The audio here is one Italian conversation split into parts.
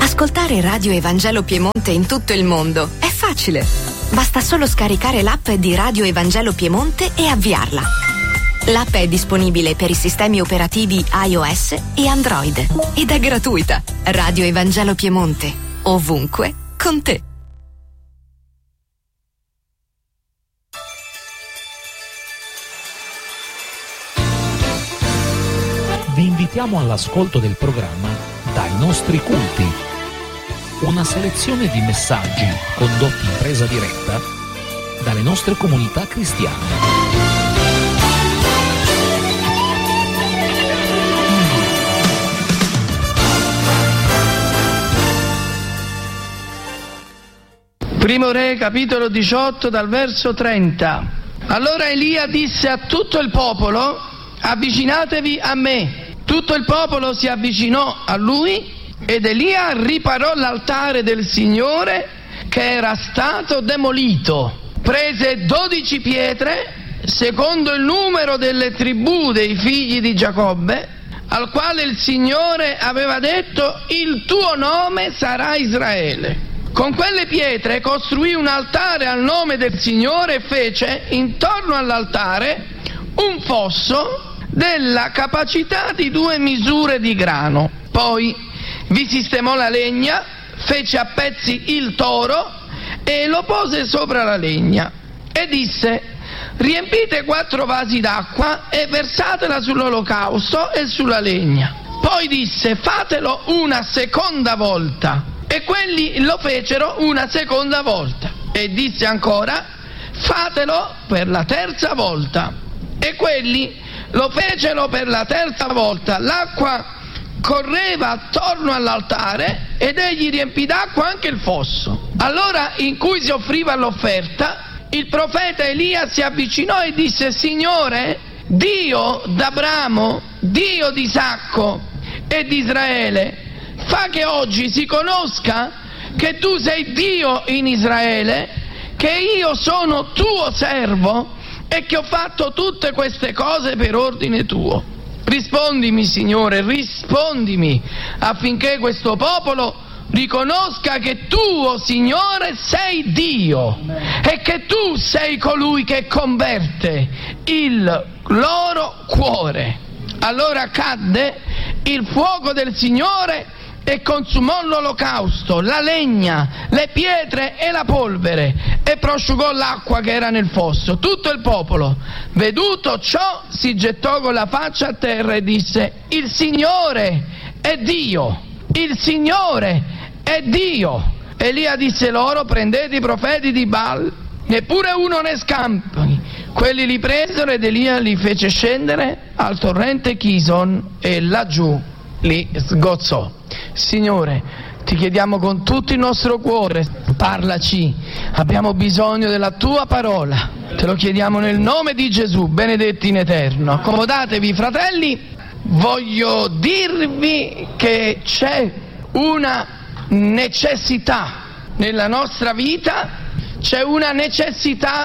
Ascoltare Radio Evangelo Piemonte in tutto il mondo è facile. Basta solo scaricare l'app di Radio Evangelo Piemonte e avviarla. L'app è disponibile per i sistemi operativi iOS e Android ed è gratuita. Radio Evangelo Piemonte, ovunque, con te. Vi invitiamo all'ascolto del programma Dai nostri culti, una selezione di messaggi condotti in presa diretta dalle nostre comunità cristiane. Primo Re, capitolo 18, dal verso 30. Allora Elia disse a tutto il popolo: avvicinatevi a me. Tutto il popolo si avvicinò a lui ed Elia riparò l'altare del Signore che era stato demolito. Prese 12 pietre, secondo il numero delle tribù dei figli di Giacobbe, al quale il Signore aveva detto: il tuo nome sarà Israele. Con quelle pietre costruì un altare al nome del Signore e fece intorno all'altare un fosso della capacità di 2 misure di grano. Poi vi sistemò la legna, fece a pezzi il toro e lo pose sopra la legna e disse: riempite 4 vasi d'acqua e versatela sull'olocausto e sulla legna. Poi disse: fatelo una seconda volta. E quelli lo fecero una seconda volta. E disse ancora: fatelo per la terza volta. E quelli lo fecero per la terza volta. L'acqua correva attorno all'altare ed egli riempì d'acqua anche il fosso. Allora, in cui si offriva l'offerta, il profeta Elia si avvicinò e disse: Signore, Dio d'Abramo, Dio di Isacco e di Israele, fa che oggi si conosca che tu sei Dio in Israele, che io sono tuo servo e che ho fatto tutte queste cose per ordine tuo. Rispondimi, Signore, rispondimi, affinché questo popolo riconosca che tu, o Signore, sei Dio e che tu sei colui che converte il loro cuore. Allora cadde il fuoco del Signore e consumò l'olocausto, la legna, le pietre e la polvere, e prosciugò l'acqua che era nel fosso. Tutto il popolo, veduto ciò, si gettò con la faccia a terra e disse: il Signore è Dio, il Signore è Dio. Elia disse loro: prendete i profeti di Baal, neppure uno ne scampi. Quelli li presero ed Elia li fece scendere al torrente Chison e laggiù li sgozzò. Signore, ti chiediamo con tutto il nostro cuore, parlaci, abbiamo bisogno della tua parola, te lo chiediamo nel nome di Gesù, benedetti in eterno. Accomodatevi, fratelli, voglio dirvi che c'è una necessità nella nostra vita, c'è una necessità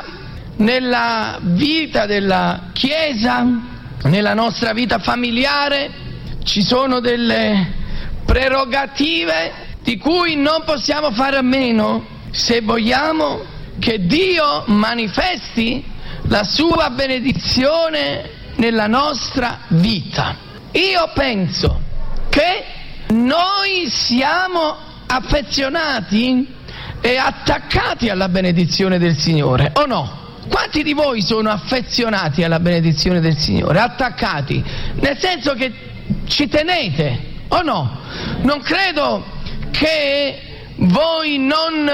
nella vita della Chiesa, nella nostra vita familiare. Ci sono delle prerogative di cui non possiamo fare a meno se vogliamo che Dio manifesti la sua benedizione nella nostra vita. Io penso che noi siamo affezionati e attaccati alla benedizione del Signore, o no? Quanti di voi sono affezionati alla benedizione del Signore? Attaccati, nel senso che ci tenete, o no? Non credo che voi non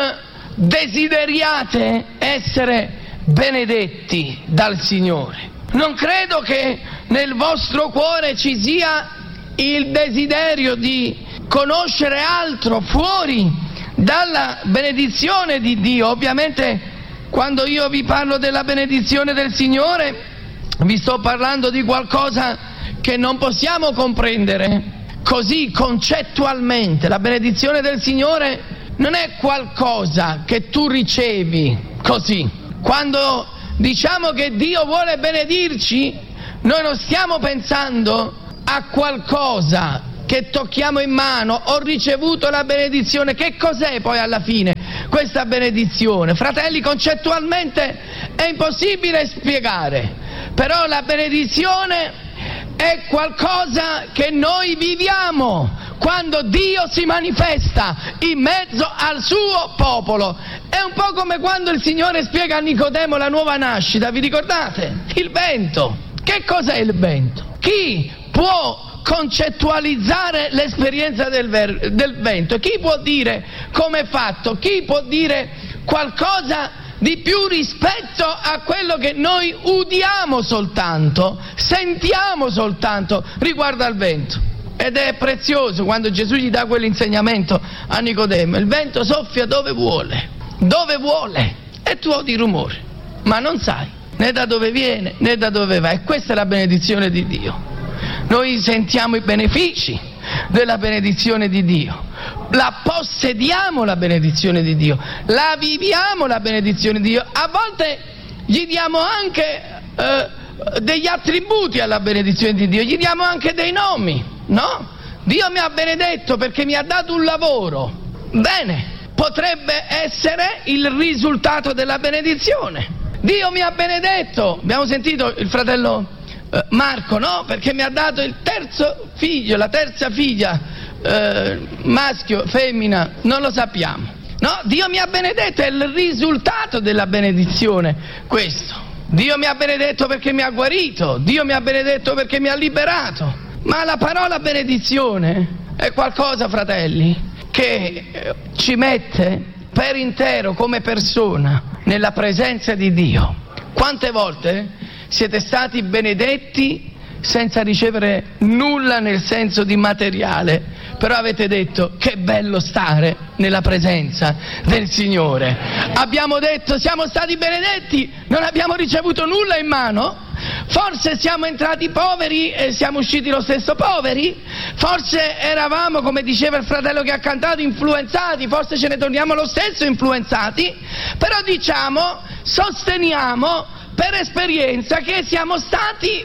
desideriate essere benedetti dal Signore. Non credo che nel vostro cuore ci sia il desiderio di conoscere altro fuori dalla benedizione di Dio. Ovviamente, quando io vi parlo della benedizione del Signore, vi sto parlando di qualcosa che non possiamo comprendere così concettualmente. La benedizione del Signore non è qualcosa che tu ricevi così. Quando diciamo che Dio vuole benedirci, noi non stiamo pensando a qualcosa che tocchiamo in mano, ho ricevuto la benedizione. Che cos'è poi alla fine questa benedizione? Fratelli, concettualmente è impossibile spiegare, però la benedizione è qualcosa che noi viviamo quando Dio si manifesta in mezzo al suo popolo. È un po' come quando il Signore spiega a Nicodemo la nuova nascita, vi ricordate? Il vento. Che cos'è il vento? Chi può concettualizzare l'esperienza del vento? Chi può dire come è fatto? Chi può dire qualcosa di più rispetto a quello che noi udiamo soltanto, sentiamo soltanto riguardo al vento? Ed è prezioso quando Gesù gli dà quell'insegnamento a Nicodemo: il vento soffia dove vuole, e tu odi rumore, ma non sai né da dove viene né da dove va. E questa è la benedizione di Dio. Noi sentiamo i benefici della benedizione di Dio, la possediamo la benedizione di Dio, la viviamo la benedizione di Dio. A volte gli diamo anche degli attributi alla benedizione di Dio, gli diamo anche dei nomi, no? Dio mi ha benedetto perché mi ha dato un lavoro. Bene, potrebbe essere il risultato della benedizione. Dio mi ha benedetto, abbiamo sentito il fratello Marco, no? Perché mi ha dato il terzo figlio, la terza figlia, maschio, femmina, non lo sappiamo. No, Dio mi ha benedetto, è il risultato della benedizione questo. Dio mi ha benedetto perché mi ha guarito, Dio mi ha benedetto perché mi ha liberato. Ma la parola benedizione è qualcosa, fratelli, che ci mette per intero come persona nella presenza di Dio. Quante volte siete stati benedetti senza ricevere nulla nel senso di materiale, però avete detto: che bello stare nella presenza del Signore. Abbiamo detto: siamo stati benedetti, non abbiamo ricevuto nulla in mano, forse siamo entrati poveri e siamo usciti lo stesso poveri, forse eravamo, come diceva il fratello che ha cantato, influenzati, forse ce ne torniamo lo stesso influenzati, però diciamo, sosteniamo per esperienza che siamo stati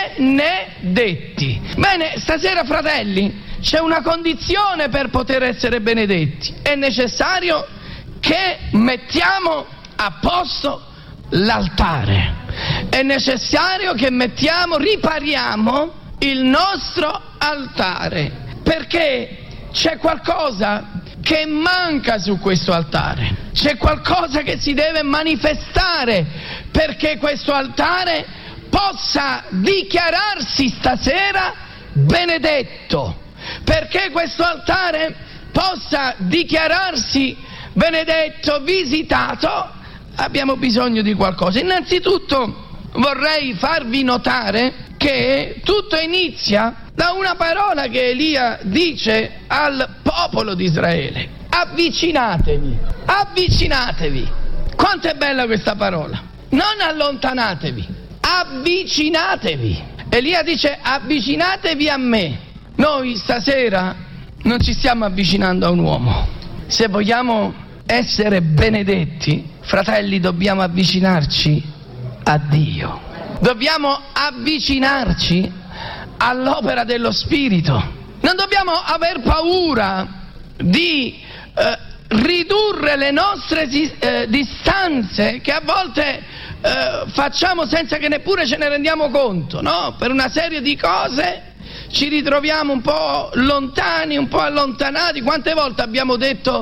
benedetti. Bene, stasera, fratelli, c'è una condizione per poter essere benedetti: è necessario che mettiamo a posto l'altare, è necessario che ripariamo il nostro altare, perché c'è qualcosa che manca su questo altare, c'è qualcosa che si deve manifestare perché questo altare possa dichiararsi stasera benedetto, perché questo altare possa dichiararsi benedetto, visitato. Abbiamo bisogno di qualcosa. Innanzitutto vorrei farvi notare che tutto inizia da una parola che Elia dice al popolo di Israele: avvicinatevi, avvicinatevi. Quanto è bella questa parola! Non allontanatevi, avvicinatevi. Elia dice: avvicinatevi a me. Noi stasera non ci stiamo avvicinando a un uomo. Se vogliamo essere benedetti, fratelli, dobbiamo avvicinarci a Dio. Dobbiamo avvicinarci all'opera dello Spirito. Non dobbiamo aver paura di ridurre le nostre distanze che a volte facciamo senza che neppure ce ne rendiamo conto, no? Per una serie di cose ci ritroviamo un po' lontani, un po' allontanati. Quante volte abbiamo detto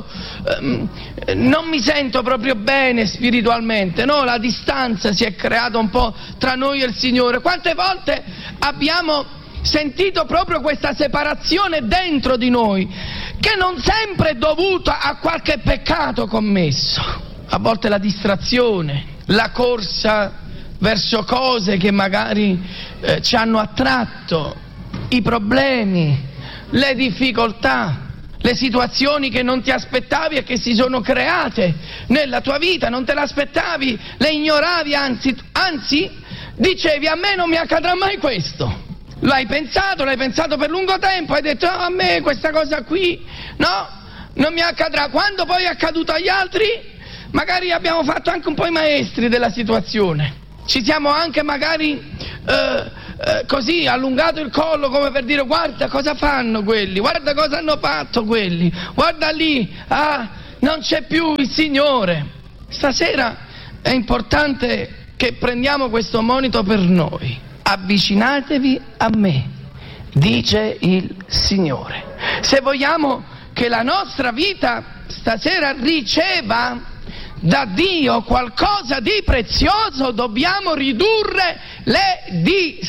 non mi sento proprio bene spiritualmente, no? La distanza si è creata un po' tra noi e il Signore. Quante volte abbiamo sentito proprio questa separazione dentro di noi, che non sempre è dovuta a qualche peccato commesso. A volte la distrazione, la corsa verso cose che magari ci hanno attratto, i problemi, le difficoltà, le situazioni che non ti aspettavi e che si sono create nella tua vita, non te l'aspettavi, le ignoravi, anzi dicevi: a me non mi accadrà mai questo. L'hai pensato per lungo tempo, hai detto: a me questa cosa qui, no, non mi accadrà. Quando poi è accaduto agli altri, magari abbiamo fatto anche un po' i maestri della situazione. Ci siamo anche magari così allungato il collo come per dire: guarda cosa fanno quelli, guarda cosa hanno fatto quelli, guarda lì, non c'è più il Signore. Stasera è importante che prendiamo questo monito per noi. Avvicinatevi a me, dice il Signore. Se vogliamo che la nostra vita stasera riceva da Dio qualcosa di prezioso, dobbiamo ridurre le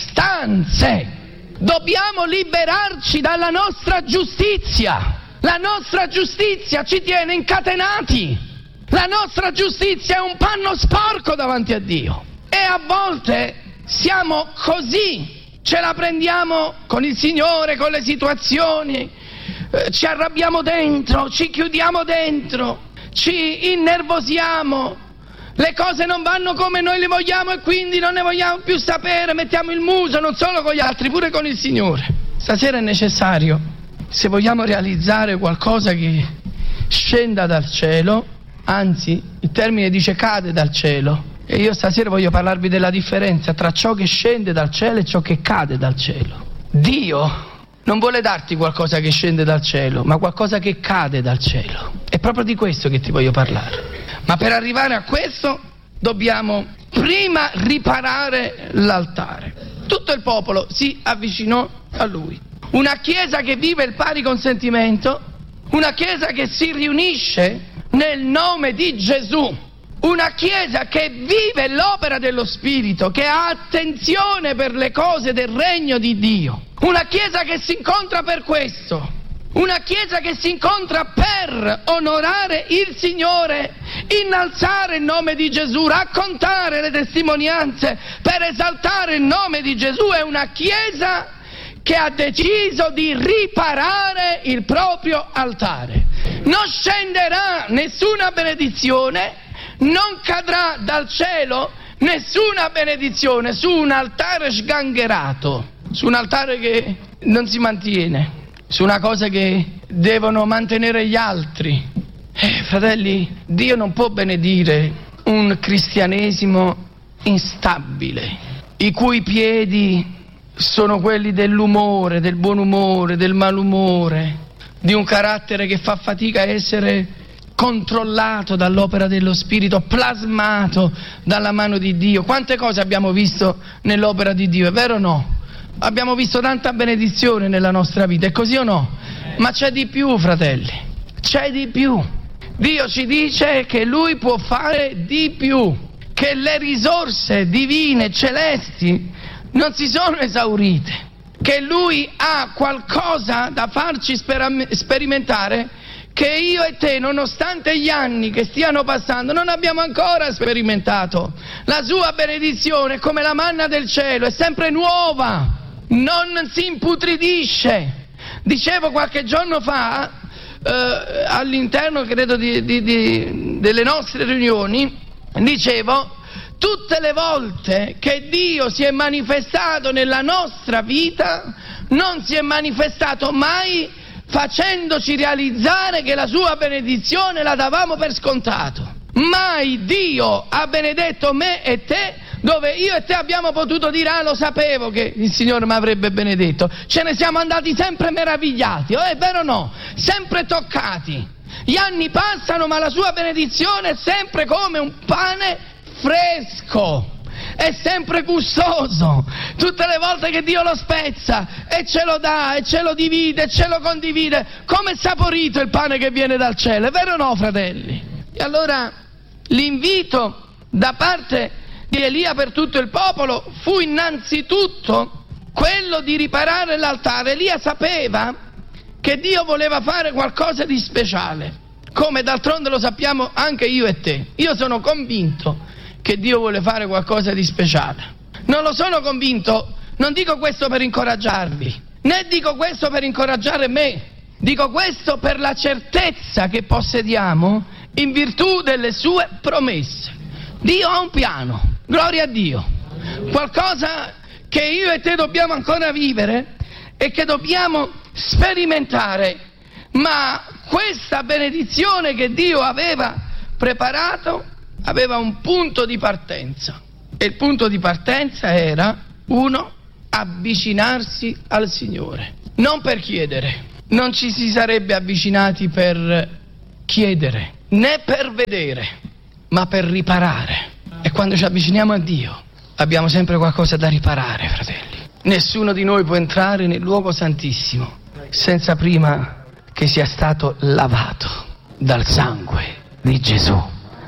distanze, dobbiamo liberarci dalla nostra giustizia. La nostra giustizia ci tiene incatenati, la nostra giustizia è un panno sporco davanti a Dio, e a volte siamo così, ce la prendiamo con il Signore, con le situazioni, ci arrabbiamo dentro, ci chiudiamo dentro, ci innervosiamo, le cose non vanno come noi le vogliamo e quindi non ne vogliamo più sapere, mettiamo il muso non solo con gli altri, pure con il Signore. Stasera è necessario, se vogliamo realizzare qualcosa che scenda dal cielo, anzi il termine dice cade dal cielo, e io stasera voglio parlarvi della differenza tra ciò che scende dal cielo e ciò che cade dal cielo. Dio non vuole darti qualcosa che scende dal cielo, ma qualcosa che cade dal cielo. È proprio di questo che ti voglio parlare. Ma per arrivare a questo dobbiamo prima riparare l'altare. Tutto il popolo si avvicinò a lui. Una chiesa che vive il pari consentimento, una chiesa che si riunisce nel nome di Gesù, una chiesa che vive l'opera dello Spirito, che ha attenzione per le cose del regno di Dio, una chiesa che si incontra per questo, una chiesa che si incontra per onorare il Signore, innalzare il nome di Gesù, raccontare le testimonianze per esaltare il nome di Gesù. È una chiesa che ha deciso di riparare il proprio altare. Non scenderà nessuna benedizione, non cadrà dal cielo nessuna benedizione su un altare sgangherato, su un altare che non si mantiene, su una cosa che devono mantenere gli altri. Fratelli, Dio non può benedire un cristianesimo instabile, i cui piedi sono quelli dell'umore, del buon umore, del malumore, di un carattere che fa fatica a essere controllato dall'opera dello Spirito, plasmato dalla mano di Dio. Quante cose abbiamo visto nell'opera di Dio, è vero o no? Abbiamo visto tanta benedizione nella nostra vita, è così o no? Ma c'è di più, fratelli, c'è di più. Dio ci dice che Lui può fare di più, che le risorse divine, celesti, non si sono esaurite, che Lui ha qualcosa da farci sperimentare che io e te, nonostante gli anni che stiano passando, non abbiamo ancora sperimentato. La sua benedizione è come la manna del cielo, è sempre nuova, non si imputridisce. Dicevo qualche giorno fa, all'interno credo delle nostre riunioni, dicevo, tutte le volte che Dio si è manifestato nella nostra vita, non si è manifestato mai facendoci realizzare che la sua benedizione la davamo per scontato. Mai Dio ha benedetto me e te dove io e te abbiamo potuto dire: ah, lo sapevo che il Signore mi avrebbe benedetto. Ce ne siamo andati sempre meravigliati, è vero o no? Sempre toccati. Gli anni passano, ma la sua benedizione è sempre come un pane fresco, è sempre gustoso. Tutte le volte che Dio lo spezza e ce lo dà e ce lo divide e ce lo condivide, come è saporito il pane che viene dal cielo, è vero o no, fratelli? E allora l'invito da parte di Elia per tutto il popolo fu innanzitutto quello di riparare l'altare. Elia sapeva che Dio voleva fare qualcosa di speciale, come d'altronde lo sappiamo anche io e te. Io sono convinto che Dio vuole fare qualcosa di speciale. Non lo sono convinto, non dico questo per incoraggiarvi, né dico questo per incoraggiare me, dico questo per la certezza che possediamo in virtù delle sue promesse. Dio ha un piano, gloria a Dio, qualcosa che io e te dobbiamo ancora vivere e che dobbiamo sperimentare, ma questa benedizione che Dio aveva preparato aveva un punto di partenza, e il punto di partenza era: uno, avvicinarsi al Signore, non per chiedere. Non ci si sarebbe avvicinati per chiedere, né per vedere, ma per riparare. E quando ci avviciniamo a Dio, abbiamo sempre qualcosa da riparare, fratelli. Nessuno di noi può entrare nel luogo santissimo senza prima che sia stato lavato dal sangue di Gesù.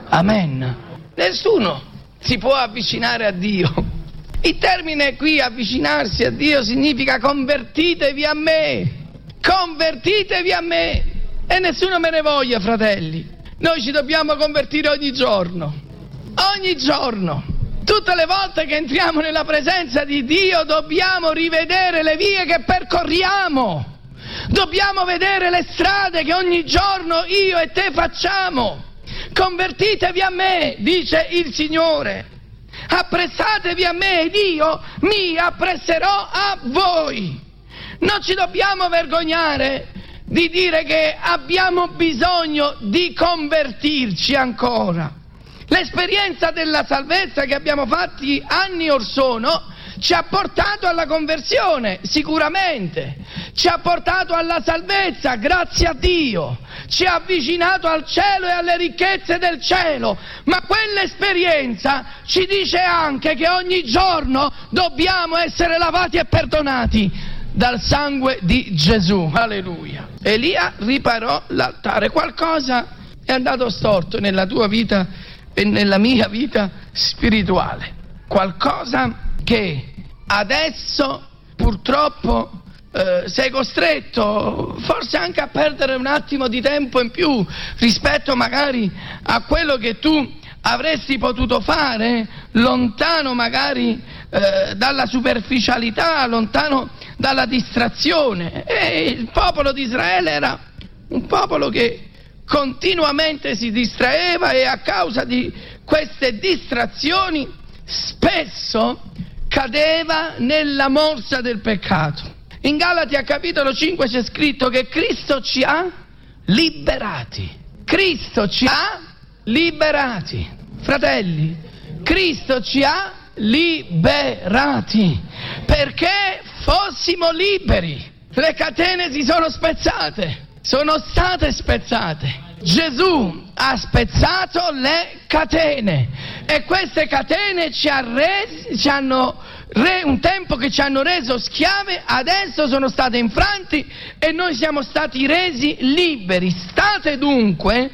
Amen. Nessuno si può avvicinare a Dio. Il termine qui, avvicinarsi a Dio, significa convertitevi a me. Convertitevi a me. E nessuno me ne voglia, fratelli. Noi ci dobbiamo convertire ogni giorno. Ogni giorno. Tutte le volte che entriamo nella presenza di Dio dobbiamo rivedere le vie che percorriamo. Dobbiamo vedere le strade che ogni giorno io e te facciamo. Convertitevi a me, dice il Signore. Appressatevi a me ed io mi appresserò a voi. Non ci dobbiamo vergognare di dire che abbiamo bisogno di convertirci ancora. L'esperienza della salvezza che abbiamo fatti anni or sono ci ha portato alla conversione, sicuramente. Ci ha portato alla salvezza, grazie a Dio. Ci ha avvicinato al cielo e alle ricchezze del cielo. Ma quell'esperienza ci dice anche che ogni giorno dobbiamo essere lavati e perdonati dal sangue di Gesù. Alleluia. Elia riparò l'altare. Qualcosa è andato storto nella tua vita e nella mia vita spirituale. Qualcosa che adesso purtroppo sei costretto forse anche a perdere un attimo di tempo in più rispetto magari a quello che tu avresti potuto fare, lontano magari dalla superficialità, lontano dalla distrazione. E il popolo di Israele era un popolo che continuamente si distraeva e a causa di queste distrazioni spesso cadeva nella morsa del peccato. In Galati a capitolo 5 c'è scritto che Cristo ci ha liberati. Cristo ci ha liberati. Fratelli, Cristo ci ha liberati perché fossimo liberi. Le catene si sono spezzate, sono state spezzate. Gesù ha spezzato le catene e queste catene un tempo che ci hanno reso schiave, adesso sono state infranti e noi siamo stati resi liberi. State dunque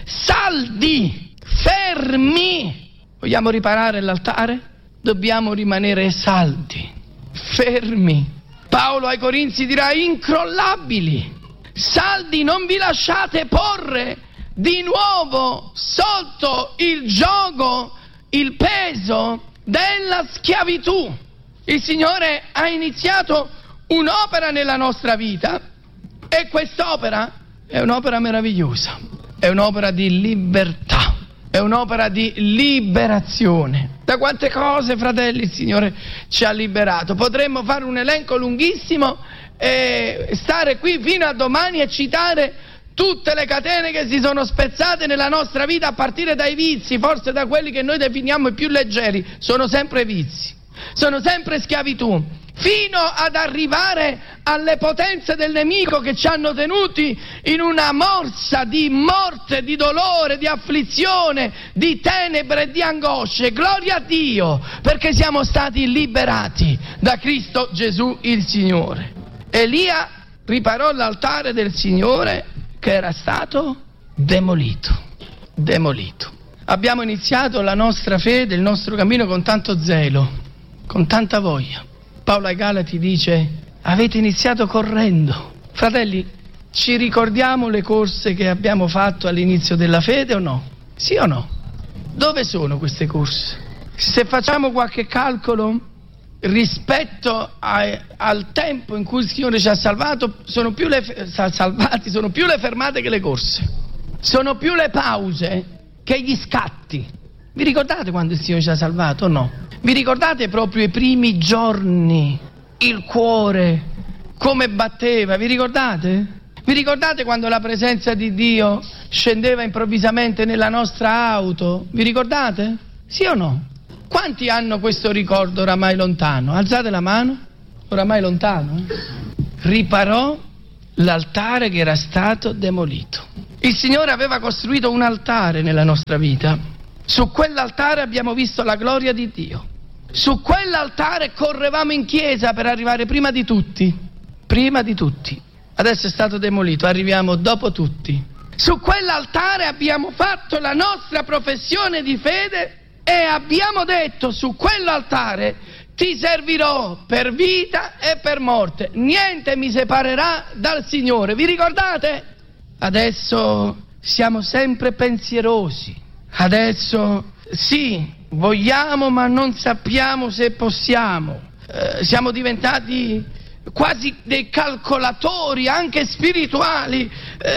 saldi, fermi. Vogliamo riparare l'altare? Dobbiamo rimanere saldi, fermi. Paolo ai Corinzi dirà incrollabili. Saldi, non vi lasciate porre di nuovo sotto il giogo, il peso della schiavitù. Il Signore ha iniziato un'opera nella nostra vita e quest'opera è un'opera meravigliosa, è un'opera di libertà, è un'opera di liberazione. Da quante cose, fratelli, il Signore ci ha liberato. Potremmo fare un elenco lunghissimo e stare qui fino a domani e citare tutte le catene che si sono spezzate nella nostra vita, a partire dai vizi, forse da quelli che noi definiamo i più leggeri. Sono sempre vizi, sono sempre schiavitù, fino ad arrivare alle potenze del nemico che ci hanno tenuti in una morsa di morte, di dolore, di afflizione, di tenebre e di angosce. Gloria a Dio, perché siamo stati liberati da Cristo Gesù il Signore. Elia riparò l'altare del Signore che era stato demolito. Abbiamo iniziato la nostra fede, il nostro cammino con tanto zelo, con tanta voglia. Paolo ai Galati dice: avete iniziato correndo. Fratelli, ci ricordiamo le corse che abbiamo fatto all'inizio della fede o no? Sì o no? Dove sono queste corse? Se facciamo qualche calcolo rispetto al tempo in cui il Signore ci ha salvato, sono più le fermate che le corse, sono più le pause che gli scatti. Vi ricordate quando il Signore ci ha salvato o no? Vi ricordate proprio i primi giorni, il cuore come batteva? Vi ricordate? Vi ricordate quando la presenza di Dio scendeva improvvisamente nella nostra auto? Vi ricordate? Sì o no? Quanti hanno questo ricordo oramai lontano? Alzate la mano. oramai lontano, riparò l'altare che era stato demolito. Il Signore aveva costruito un altare nella nostra vita. Su quell'altare abbiamo visto la gloria di Dio. Su quell'altare correvamo in chiesa per arrivare prima di tutti. Prima di tutti. Adesso è stato demolito, arriviamo dopo tutti. Su quell'altare abbiamo fatto la nostra professione di fede e abbiamo detto: su quell'altare ti servirò per vita e per morte, niente mi separerà dal Signore. Vi ricordate? Adesso siamo sempre pensierosi, adesso sì, vogliamo ma non sappiamo se possiamo, siamo diventati quasi dei calcolatori anche spirituali,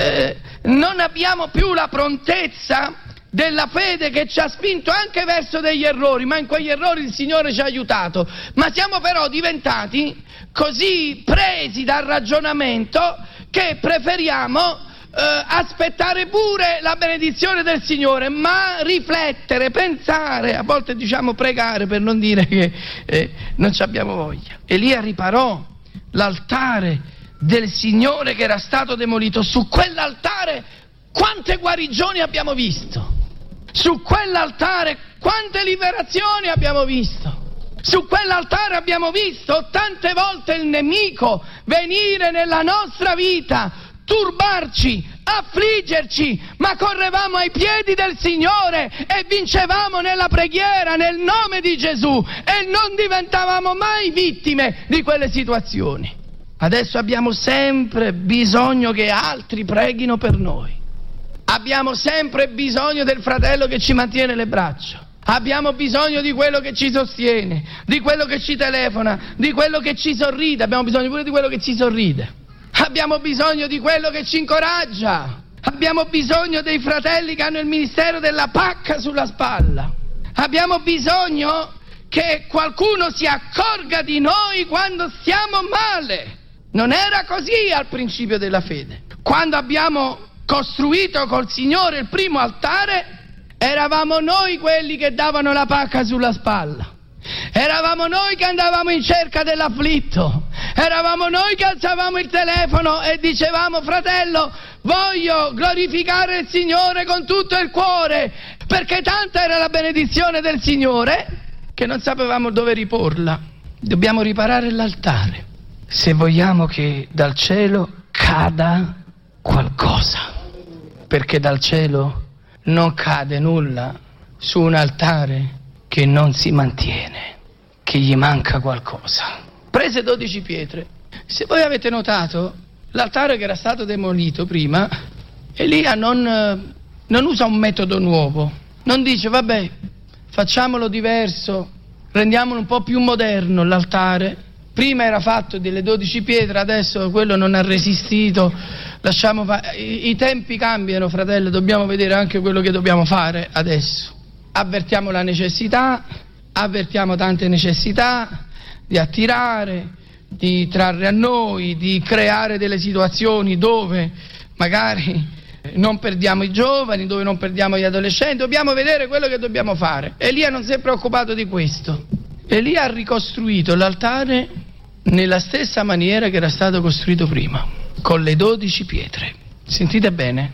non abbiamo più la prontezza della fede che ci ha spinto anche verso degli errori, ma in quegli errori il Signore ci ha aiutato. Ma siamo però diventati così presi dal ragionamento che preferiamo aspettare pure la benedizione del Signore, ma riflettere, pensare, a volte diciamo pregare per non dire che non ci abbiamo voglia. Elia riparò l'altare del Signore che era stato demolito. Su quell'altare quante guarigioni abbiamo visto, su quell'altare quante liberazioni abbiamo visto, su quell'altare abbiamo visto tante volte il nemico venire nella nostra vita, turbarci, affliggerci, ma correvamo ai piedi del Signore e vincevamo nella preghiera nel nome di Gesù e non diventavamo mai vittime di quelle situazioni. Adesso abbiamo sempre bisogno che altri preghino per noi. Abbiamo sempre bisogno del fratello che ci mantiene le braccia. Abbiamo bisogno di quello che ci sostiene, di quello che ci telefona, di quello che ci sorride. Abbiamo bisogno pure di quello che ci sorride. Abbiamo bisogno di quello che ci incoraggia. Abbiamo bisogno dei fratelli che hanno il ministero della pacca sulla spalla. Abbiamo bisogno che qualcuno si accorga di noi quando stiamo male. Non era così al principio della fede. Quando abbiamo costruito col Signore il primo altare, eravamo noi quelli che davano la pacca sulla spalla. Eravamo noi che andavamo in cerca dell'afflitto. Eravamo noi che alzavamo il telefono e dicevamo: fratello, voglio glorificare il Signore con tutto il cuore, perché tanta era la benedizione del Signore che non sapevamo dove riporla. Dobbiamo riparare l'altare se vogliamo che dal cielo cada qualcosa, perché dal cielo non cade nulla su un altare che non si mantiene, che gli manca qualcosa. Prese 12 pietre. Se voi avete notato, l'altare che era stato demolito prima, Elia non usa un metodo nuovo, non dice vabbè, facciamolo diverso, rendiamolo un po' più moderno l'altare. Prima era fatto delle 12 pietre, adesso quello non ha resistito, lasciamo i tempi cambiano, fratello, dobbiamo vedere anche quello che dobbiamo fare adesso. Avvertiamo la necessità, avvertiamo tante necessità di attirare, di trarre a noi, di creare delle situazioni dove magari non perdiamo i giovani, dove non perdiamo gli adolescenti. Dobbiamo vedere quello che dobbiamo fare. Elia non si è preoccupato di questo. Elia ha ricostruito l'altare nella stessa maniera che era stato costruito prima, con le 12 pietre. Sentite bene,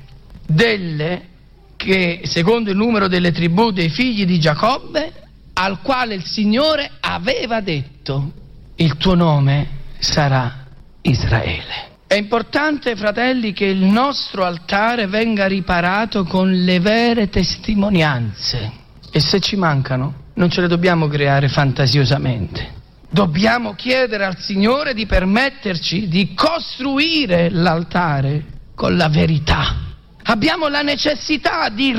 delle che secondo il numero delle tribù dei figli di Giacobbe, al quale il Signore aveva detto: il tuo nome sarà Israele. È importante, fratelli, che il nostro altare venga riparato con le vere testimonianze, e se ci mancano non ce le dobbiamo creare fantasiosamente. Dobbiamo chiedere al Signore di permetterci di costruire l'altare con la verità. Abbiamo la necessità di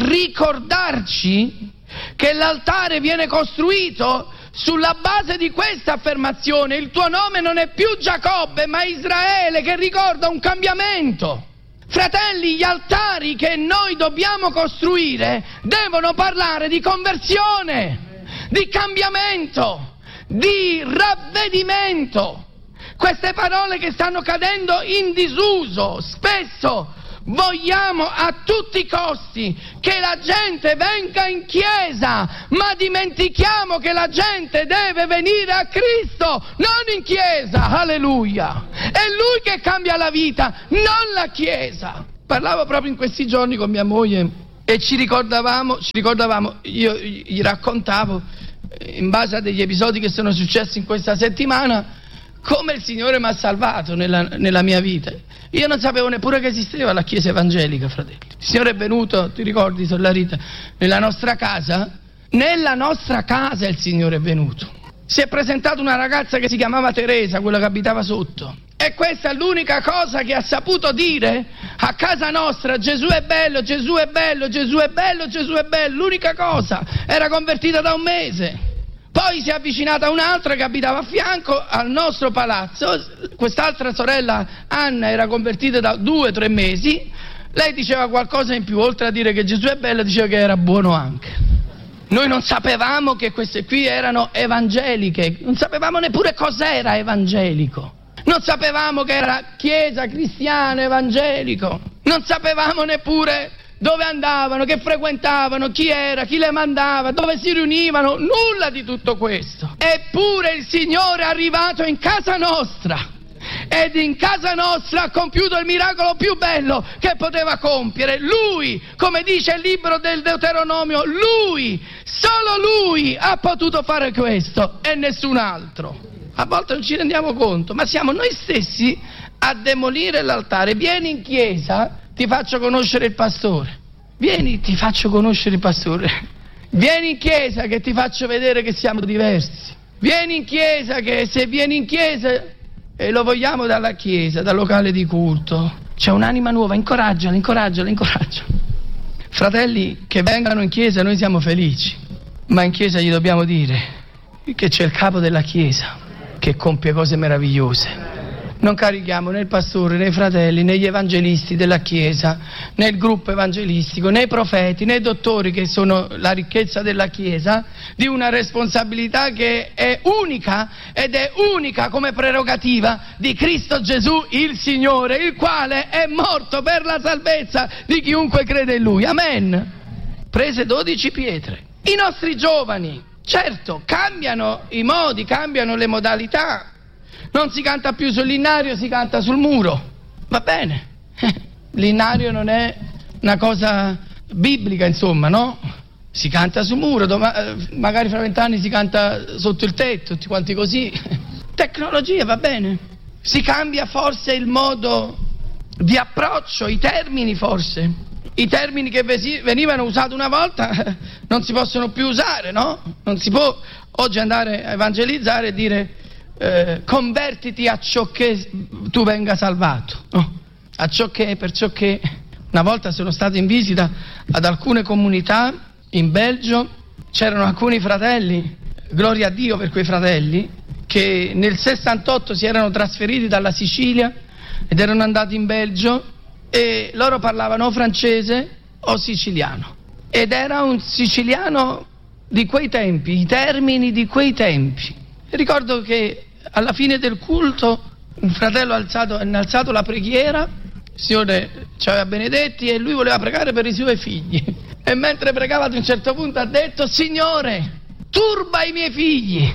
ricordarci che l'altare viene costruito sulla base di questa affermazione: il tuo nome non è più Giacobbe ma Israele, che ricorda un cambiamento. Fratelli, gli altari che noi dobbiamo costruire devono parlare di conversione, di cambiamento, di ravvedimento. Queste parole che stanno cadendo in disuso spesso vogliamo a tutti i costi che la gente venga in chiesa, ma dimentichiamo che la gente deve venire a Cristo, non in chiesa, alleluia. È Lui che cambia la vita, non la chiesa. Parlavo proprio in questi giorni con mia moglie e ci ricordavamo, io gli raccontavo, in base a degli episodi che sono successi in questa settimana, come il Signore mi ha salvato nella mia vita. Io non sapevo neppure che esisteva la chiesa evangelica, fratelli. Il Signore è venuto, ti ricordi, Sorella Rita, nella nostra casa il Signore è venuto. Si è presentata una ragazza che si chiamava Teresa, quella che abitava sotto. E questa è l'unica cosa che ha saputo dire a casa nostra: Gesù è bello, Gesù è bello, Gesù è bello, Gesù è bello. L'unica cosa, era convertita da un mese. Poi si è avvicinata a un'altra che abitava a fianco al nostro palazzo. Quest'altra sorella, Anna, era convertita da 2 o 3 mesi. Lei diceva qualcosa in più, oltre a dire che Gesù è bello, diceva che era buono anche. Noi non sapevamo che queste qui erano evangeliche, non sapevamo neppure cos'era evangelico. Non sapevamo che era chiesa cristiana evangelico. Non sapevamo neppure dove andavano, che frequentavano, chi era, chi le mandava, dove si riunivano, nulla di tutto questo. Eppure il Signore è arrivato in casa nostra ed in casa nostra ha compiuto il miracolo più bello che poteva compiere. Lui, come dice il libro del Deuteronomio, Lui, solo Lui ha potuto fare questo e nessun altro. A volte non ci rendiamo conto, ma siamo noi stessi a demolire l'altare. Vieni in chiesa, ti faccio conoscere il pastore. Vieni, ti faccio conoscere il pastore. Vieni in chiesa che ti faccio vedere che siamo diversi. Vieni in chiesa, che se vieni in chiesa e lo vogliamo dalla chiesa, dal locale di culto, c'è un'anima nuova, incoraggiala. Fratelli che vengano in chiesa, noi siamo felici, ma in chiesa gli dobbiamo dire che c'è il capo della chiesa che compie cose meravigliose. Non carichiamo né il pastore, né i fratelli, né gli evangelisti della Chiesa, né il gruppo evangelistico, né i profeti, né i dottori, che sono la ricchezza della Chiesa, di una responsabilità che è unica, ed è unica come prerogativa di Cristo Gesù il Signore, il quale è morto per la salvezza di chiunque crede in Lui. Amen. Prese 12 pietre. I nostri giovani, certo, cambiano i modi, cambiano le modalità. Non si canta più sull'innario, si canta sul muro. Va bene. L'innario non è una cosa biblica, insomma, no? Si canta sul muro, magari fra 20 anni si canta sotto il tetto, tutti quanti così. Tecnologia, va bene. Si cambia forse il modo di approccio, i termini forse. I termini che venivano usati una volta non si possono più usare, no? Non si può oggi andare a evangelizzare e dire convertiti a ciò che tu venga salvato, no? A ciò che, perciò che. Una volta sono stato in visita ad alcune comunità in Belgio, c'erano alcuni fratelli, gloria a Dio per quei fratelli, che nel 68 si erano trasferiti dalla Sicilia ed erano andati in Belgio e loro parlavano o francese o siciliano, ed era un siciliano di quei tempi, i termini di quei tempi. Ricordo che alla fine del culto un fratello ha alzato la preghiera, il Signore ci aveva benedetti e lui voleva pregare per i suoi figli, e mentre pregava ad un certo punto ha detto: Signore, turba i miei figli,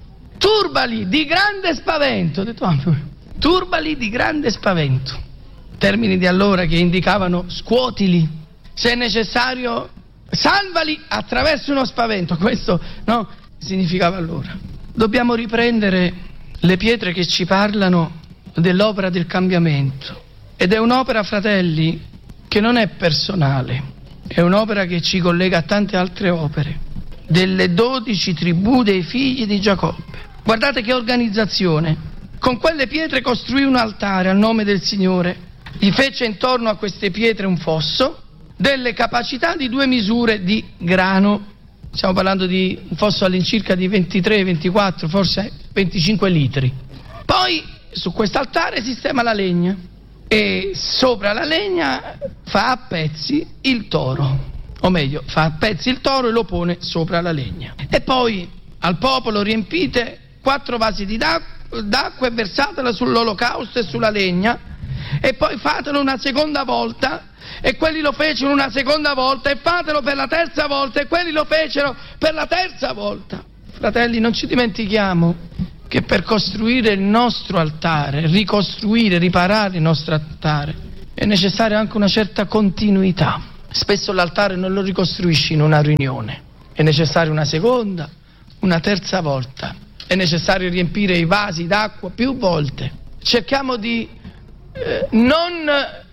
turbali di grande spavento. Ho detto: turbali di grande spavento, termini di allora che indicavano scuotili, se è necessario salvali attraverso uno spavento. Questo, no, significava allora. Dobbiamo riprendere le pietre che ci parlano dell'opera del cambiamento, ed è un'opera, fratelli, che non è personale, è un'opera che ci collega a tante altre opere delle 12 tribù dei figli di Giacobbe. Guardate che organizzazione. Con quelle pietre costruì un altare al nome del Signore, gli fece intorno a queste pietre un fosso delle capacità di 2 misure di grano. Stiamo parlando di un fosso all'incirca di 23, 24, forse 25 litri. Poi su quest'altare sistema la legna e sopra la legna fa a pezzi il toro, o meglio, fa a pezzi il toro e lo pone sopra la legna. E poi al popolo riempite 4 vasi d'acqua e versatela sull'olocausto e sulla legna, e poi fatelo una seconda volta, e quelli lo fecero una seconda volta, e fatelo per la terza volta, e quelli lo fecero per la terza volta. Fratelli, non ci dimentichiamo che per costruire il nostro altare, ricostruire, riparare il nostro altare, è necessaria anche una certa continuità. Spesso l'altare non lo ricostruisci in una riunione, è necessaria una seconda, una terza volta, è necessario riempire i vasi d'acqua più volte. Cerchiamo di non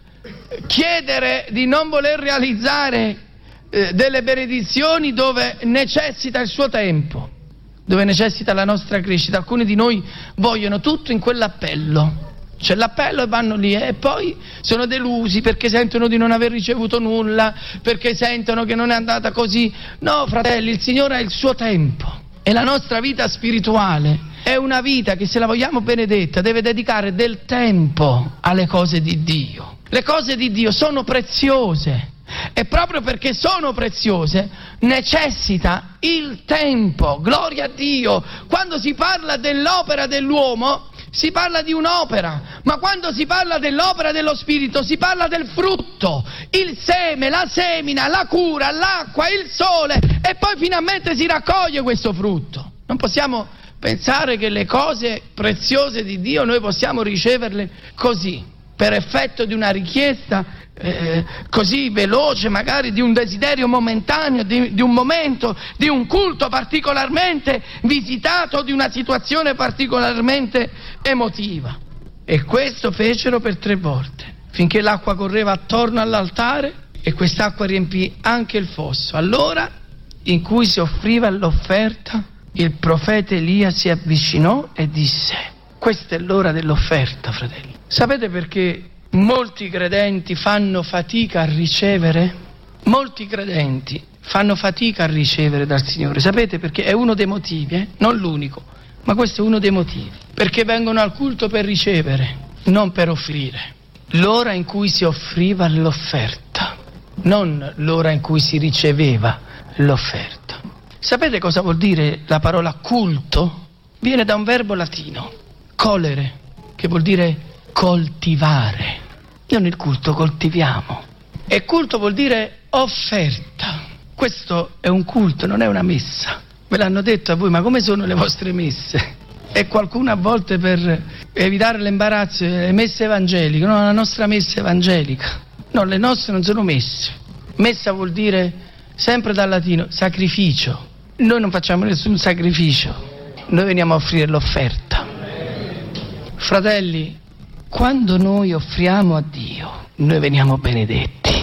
chiedere, di non voler realizzare delle benedizioni dove necessita il suo tempo, dove necessita la nostra crescita. Alcuni di noi vogliono tutto in quell'appello. C'è l'appello e vanno lì e poi sono delusi perché sentono di non aver ricevuto nulla, perché sentono che non è andata così. No, fratelli, il Signore ha il suo tempo e la nostra vita spirituale è una vita che, se la vogliamo benedetta, deve dedicare del tempo alle cose di Dio. Le cose di Dio sono preziose e proprio perché sono preziose necessita il tempo. Gloria a Dio. Quando si parla dell'opera dell'uomo si parla di un'opera, ma quando si parla dell'opera dello Spirito si parla del frutto, il seme, la semina, la cura, l'acqua, il sole, e poi finalmente si raccoglie questo frutto. Non possiamo pensare che le cose preziose di Dio noi possiamo riceverle così, per effetto di una richiesta così veloce, magari di un desiderio momentaneo, di un momento, di un culto particolarmente visitato, di una situazione particolarmente emotiva. E questo fecero per 3 volte, finché l'acqua correva attorno all'altare e quest'acqua riempì anche il fosso. Allora, in cui si offriva l'offerta, il profeta Elia si avvicinò e disse: questa è l'ora dell'offerta, fratelli. Sapete perché molti credenti fanno fatica a ricevere? Molti credenti fanno fatica a ricevere dal Signore. Sapete perché? È uno dei motivi, non l'unico, ma questo è uno dei motivi. Perché vengono al culto per ricevere, non per offrire. L'ora in cui si offriva l'offerta, non l'ora in cui si riceveva l'offerta. Sapete cosa vuol dire la parola culto? Viene da un verbo latino, colere, che vuol dire coltivare. Noi nel culto coltiviamo. E culto vuol dire offerta. Questo è un culto, non è una messa. Ve l'hanno detto a voi, ma come sono le vostre messe? E qualcuno a volte, per evitare l'imbarazzo, le messe evangeliche. No, la nostra messa evangelica. No, le nostre non sono messe. Messa vuol dire, sempre dal latino, sacrificio. Noi non facciamo nessun sacrificio, noi veniamo a offrire l'offerta. Fratelli, quando noi offriamo a Dio, noi veniamo benedetti.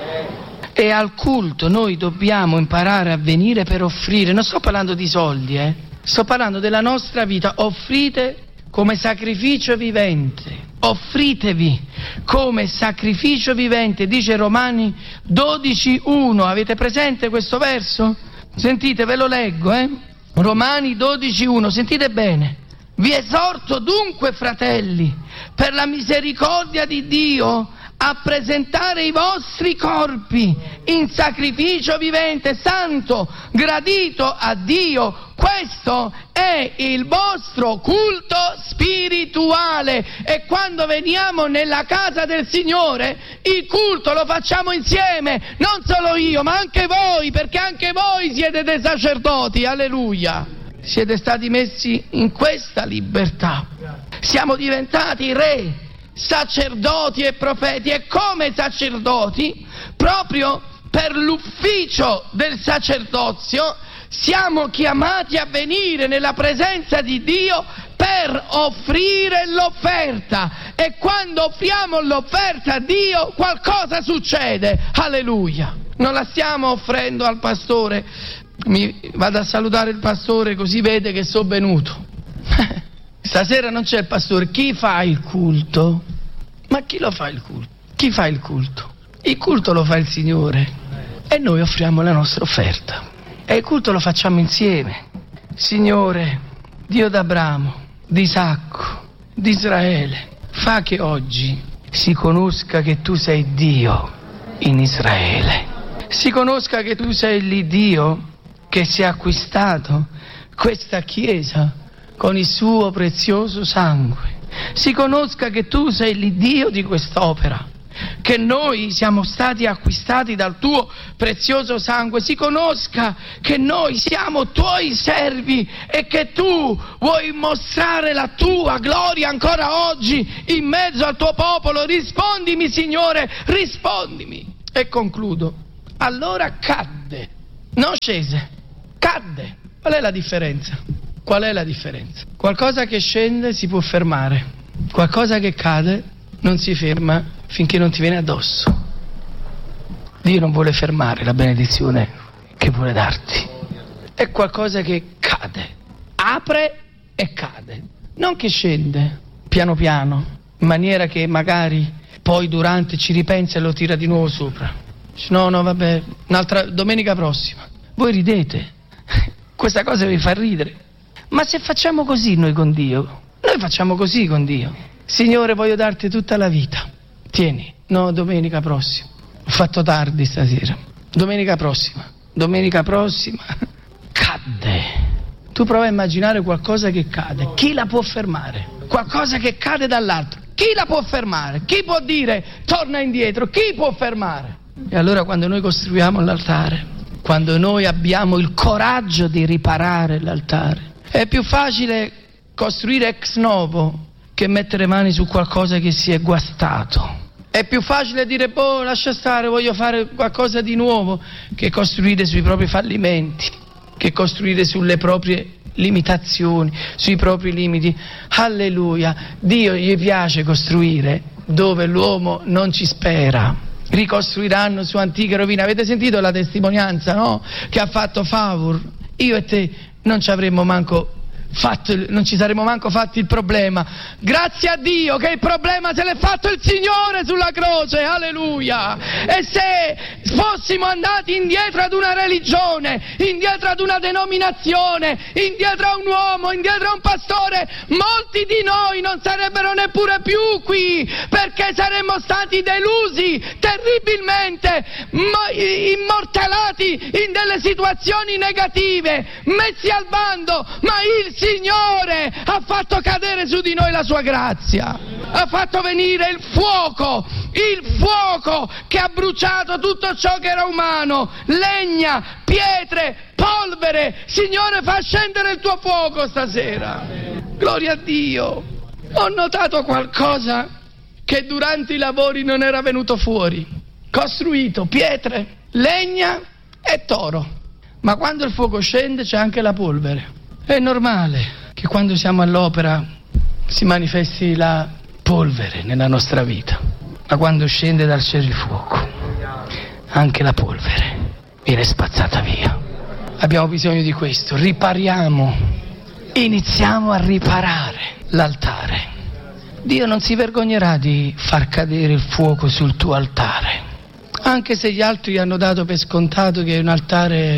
E al culto noi dobbiamo imparare a venire per offrire. Non sto parlando di soldi, sto parlando della nostra vita. Offrite come sacrificio vivente. Offritevi come sacrificio vivente, dice Romani 12:1. Avete presente questo verso? Sentite, ve lo leggo, Romani 12:1, sentite bene. Vi esorto dunque, fratelli, per la misericordia di Dio, a presentare i vostri corpi in sacrificio vivente, santo, gradito a Dio. Questo è il vostro culto spirituale. E quando veniamo nella casa del Signore, il culto lo facciamo insieme, non solo io, ma anche voi, perché anche voi siete dei sacerdoti, alleluia. Siete stati messi in questa libertà. Siamo diventati re, sacerdoti e profeti, e come sacerdoti, proprio per l'ufficio del sacerdozio, siamo chiamati a venire nella presenza di Dio per offrire l'offerta. E quando offriamo l'offerta a Dio, qualcosa succede, alleluia. Non la stiamo offrendo al pastore. Mi vado a salutare il pastore, così vede che sono venuto. Stasera non c'è il pastore. Chi fa il culto? Ma chi lo fa il culto? Chi fa il culto? Il culto lo fa il Signore e noi offriamo la nostra offerta. E il culto lo facciamo insieme. Signore, Dio d'Abramo, di Isacco, di Israele, fa che oggi si conosca che tu sei Dio in Israele. Si conosca che tu sei l'Iddio che si è acquistato questa Chiesa con il suo prezioso sangue. si conosca che tu sei l'Iddio di quest'opera, che noi siamo stati acquistati dal tuo prezioso sangue, si conosca che noi siamo tuoi servi e che tu vuoi mostrare la tua gloria ancora oggi in mezzo al tuo popolo. Rispondimi, Signore, rispondimi. E concludo. Allora cadde, non scese, cadde. Qual è la differenza? Qual è la differenza? Qualcosa che scende si può fermare, qualcosa che cade non si ferma finché non ti viene addosso. Dio non vuole fermare la benedizione che vuole darti. È qualcosa che cade, apre e cade, non che scende piano piano, in maniera che magari poi durante ci ripensa e lo tira di nuovo sopra. No, vabbè, un'altra domenica prossima. Voi ridete, questa cosa vi fa ridere. Ma se facciamo così noi con Dio, noi facciamo così con Dio. Signore, voglio darti tutta la vita. Tieni, no, domenica prossima. Ho fatto tardi stasera. Domenica prossima. Cadde. Tu prova a immaginare qualcosa che cade. Chi la può fermare? Qualcosa che cade dall'alto. Chi la può fermare? Chi può dire torna indietro? Chi può fermare? E allora quando noi costruiamo l'altare, quando noi abbiamo il coraggio di riparare l'altare, è più facile costruire ex novo che mettere mani su qualcosa che si è guastato. È più facile dire, lascia stare, voglio fare qualcosa di nuovo, che costruire sui propri fallimenti, che costruire sulle proprie limitazioni, sui propri limiti. Alleluia, Dio gli piace costruire dove l'uomo non ci spera. Ricostruiranno su antiche rovine. Avete sentito la testimonianza, no? Che ha fatto Favur? Io e te non ci avremmo manco non ci saremmo manco fatti il problema. Grazie a Dio che il problema se l'è fatto il Signore sulla croce, alleluia. E se fossimo andati indietro ad una religione, indietro ad una denominazione, indietro a un uomo, indietro a un pastore, molti di noi non sarebbero neppure più qui, perché saremmo stati delusi terribilmente, immortalati in delle situazioni negative, messi al bando. Ma il Signore ha fatto cadere su di noi la sua grazia, ha fatto venire il fuoco che ha bruciato tutto ciò che era umano, legna, pietre, polvere. Signore, fa scendere il tuo fuoco stasera. Gloria a Dio. Ho notato qualcosa che durante i lavori non era venuto fuori. Costruito pietre, legna e toro, ma quando il fuoco scende c'è anche la polvere. È normale che quando siamo all'opera si manifesti la polvere nella nostra vita, ma quando scende dal cielo il fuoco, anche la polvere viene spazzata via. Abbiamo bisogno di questo. Ripariamo, iniziamo a riparare l'altare. Dio non si vergognerà di far cadere il fuoco sul tuo altare, anche se gli altri hanno dato per scontato che è un altare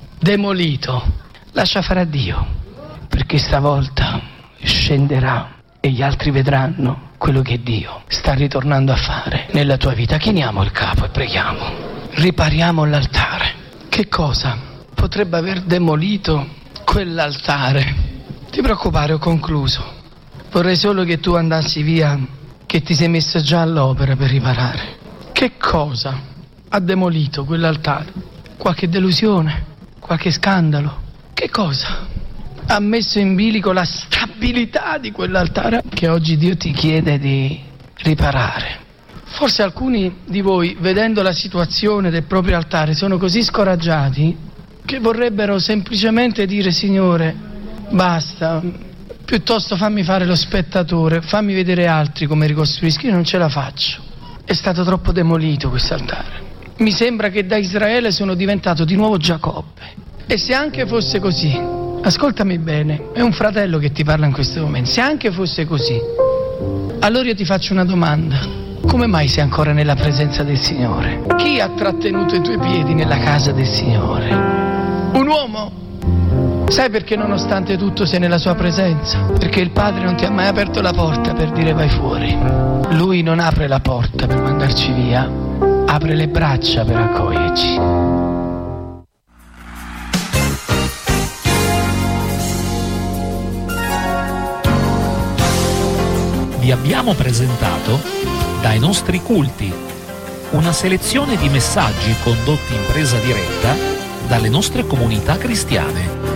demolito. Lascia fare a Dio, perché stavolta scenderà e gli altri vedranno quello che Dio sta ritornando a fare nella tua vita. Chiniamo il capo e preghiamo. Ripariamo l'altare. Che cosa potrebbe aver demolito quell'altare? Ti preoccupare, ho concluso. Vorrei solo che tu andassi via, che ti sei messo già all'opera per riparare. Che cosa ha demolito quell'altare? Qualche delusione? Qualche scandalo? Che cosa ha messo in bilico la stabilità di quell'altare che oggi Dio ti chiede di riparare? Forse alcuni di voi, vedendo la situazione del proprio altare, sono così scoraggiati che vorrebbero semplicemente dire: Signore, basta, piuttosto fammi fare lo spettatore, fammi vedere altri come ricostruiscono. Io non ce la faccio, è stato troppo demolito questo altare. Mi sembra che da Israele sono diventato di nuovo Giacobbe. E se anche fosse così, ascoltami bene, è un fratello che ti parla in questo momento, se anche fosse così, allora io ti faccio una domanda: come mai sei ancora nella presenza del Signore? Chi ha trattenuto i tuoi piedi nella casa del Signore? Un uomo? Sai perché nonostante tutto sei nella sua presenza? Perché il Padre non ti ha mai aperto la porta per dire vai fuori. Lui non apre la porta per mandarci via, apre le braccia per accoglierci. vi abbiamo presentato Dai nostri culti, una selezione di messaggi condotti in presa diretta dalle nostre comunità cristiane.